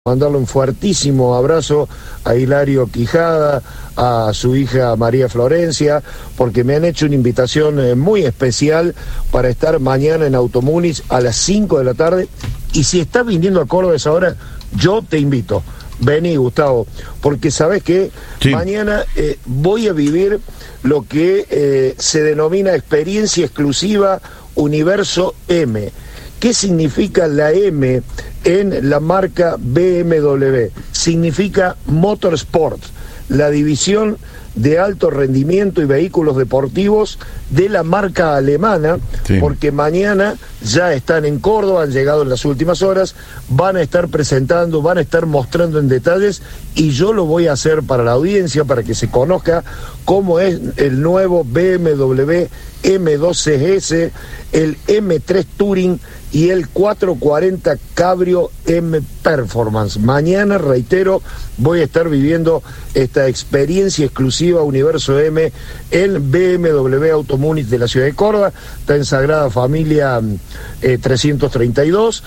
Mandarle un fuertísimo abrazo a Hilario Quijada, a su hija María Florencia, porque me han hecho una invitación muy especial para estar mañana en Automúnich a las 5 de la tarde. Y si estás viniendo a Córdoba a esa hora, yo te invito. Vení, Gustavo, porque sabes que mañana voy a vivir lo que se denomina experiencia exclusiva Universo M. ¿Qué significa la M en la marca BMW? Significa Motorsport, la división de alto rendimiento y vehículos deportivos de la marca alemana, porque mañana ya están en Córdoba, han llegado en las últimas horas, van a estar presentando, van a estar mostrando en detalles, y yo lo voy a hacer para la audiencia, para que se conozca cómo es el nuevo BMW M2 GS, el M3 Touring y el 440 Cabrio M Performance. Mañana, reitero, voy a estar viviendo esta experiencia exclusiva Universo M en BMW Automúnich de la ciudad de Córdoba. Está en Sagrada Familia 332,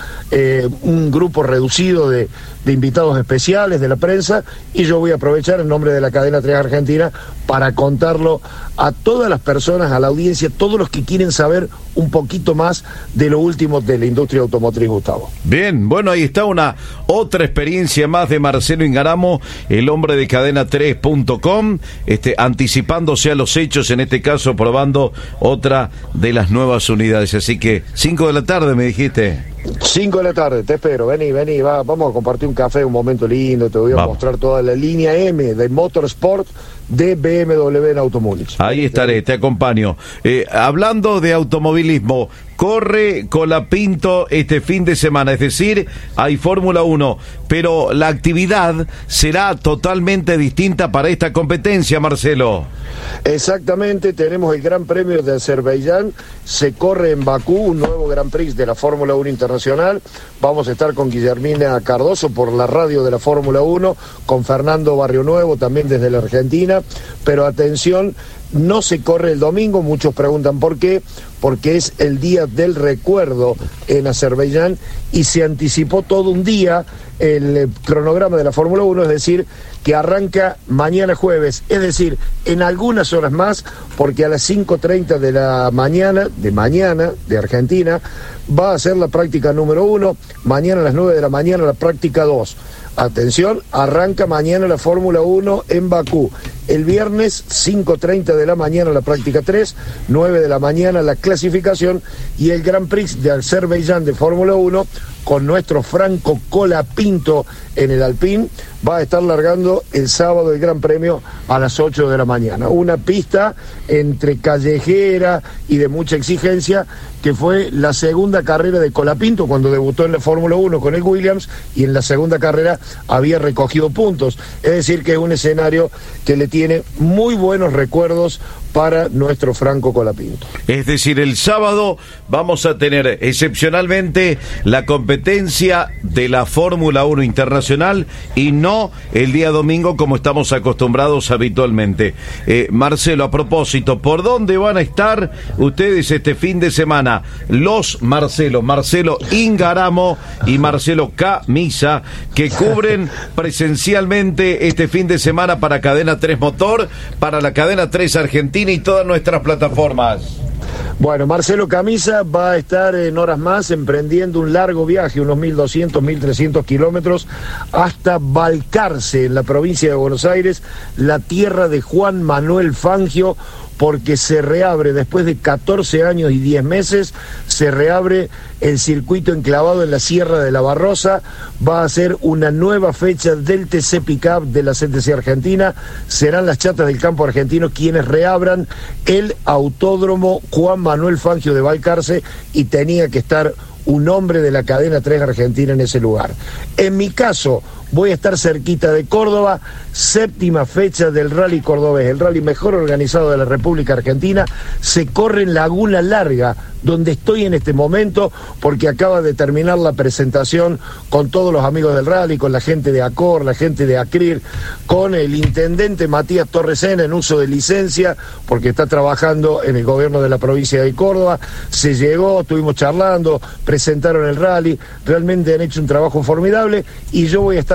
un grupo reducido de invitados especiales de la prensa, y yo voy a aprovechar en nombre de la cadena 3 Argentina para contarlo a todas las personas, a la audiencia, todos los que quieren saber un poquito más de lo último de la industria automotriz, Gustavo. Bien, bueno, ahí está otra experiencia más de Marcelo Ingaramo, el hombre de cadena3.com, anticipándose a los hechos, en este caso probando otra de las nuevas unidades. Así que 5 de la tarde me dijiste. 5 de la tarde, te espero, vení, vamos a compartir un café, un momento lindo, te voy a mostrar toda la línea M de Motorsport de BMW en Automúnich. Ahí estaré, te acompaño. Hablando de automovilismo, corre Colapinto este fin de semana, es decir, hay Fórmula 1, pero la actividad será totalmente distinta para esta competencia, Marcelo. Exactamente, tenemos el Gran Premio de Azerbaiyán, se corre en Bakú, un nuevo Gran Prix de la Fórmula 1 internacional. Vamos a estar con Guillermina Cardoso por la radio de la Fórmula 1, con Fernando Barrio Nuevo también desde la Argentina, pero atención, no se corre el domingo, muchos preguntan por qué, porque es el día del recuerdo en Azerbaiyán y se anticipó todo un día el cronograma de la Fórmula 1, es decir, que arranca mañana jueves, es decir, en algunas horas más, porque a las 5:30 de la mañana de Argentina va a ser la práctica número 1, mañana a las 9 de la mañana la práctica 2. Atención, arranca mañana la Fórmula 1 en Bakú. El viernes, 5:30 de la mañana la práctica 3, 9 de la mañana la clasificación, y el Grand Prix de Azerbaiyán de Fórmula 1, con nuestro Franco Colapinto en el Alpine, va a estar largando el sábado el Gran Premio a las 8 de la mañana. Una pista entre callejera y de mucha exigencia, que fue la segunda carrera de Colapinto cuando debutó en la Fórmula 1 con el Williams, y en la segunda carrera había recogido puntos. Es decir, que es un escenario que le tiene muy buenos recuerdos para nuestro Franco Colapinto. Es decir, el sábado vamos a tener excepcionalmente la competencia de la Fórmula 1 internacional y no el día domingo como estamos acostumbrados habitualmente. Marcelo, a propósito, ¿por dónde van a estar ustedes este fin de semana? Los Marcelo Ingaramo y Marcelo Camisa, que cubren presencialmente este fin de semana para Cadena 3 Motor, para la Cadena 3 Argentina y todas nuestras plataformas. Bueno, Marcelo Camisa va a estar en horas más emprendiendo un largo viaje, unos 1.200, 1.300 kilómetros, hasta Balcarce, en la provincia de Buenos Aires, la tierra de Juan Manuel Fangio, porque se reabre, después de 14 años y 10 meses, se reabre el circuito enclavado en la Sierra de la Barrosa. Va a ser una nueva fecha del TC Pickup de la CTC Argentina. Serán las chatas del campo argentino quienes reabran el autódromo Juan Manuel Fangio de Balcarce, y tenía que estar un hombre de la cadena 3 Argentina en ese lugar. En mi caso, voy a estar cerquita de Córdoba, 7ª fecha del Rally Cordobés, el rally mejor organizado de la República Argentina, se corre en Laguna Larga, donde estoy en este momento, porque acaba de terminar la presentación con todos los amigos del rally, con la gente de ACOR, la gente de ACRIR, con el intendente Matías Torresena en uso de licencia, porque está trabajando en el gobierno de la provincia de Córdoba. Se llegó, estuvimos charlando, presentaron el rally, realmente han hecho un trabajo formidable y yo voy a estar